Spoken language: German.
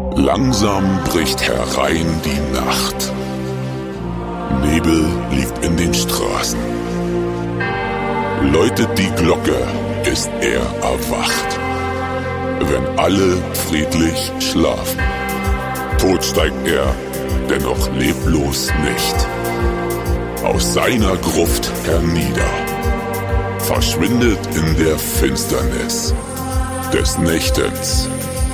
Langsam bricht herein die Nacht. Nebel liegt in den Straßen. Läutet die Glocke, ist er erwacht. Wenn alle friedlich schlafen, tot steigt er, dennoch leblos nicht. Aus seiner Gruft hernieder, verschwindet in der Finsternis des Nächtens.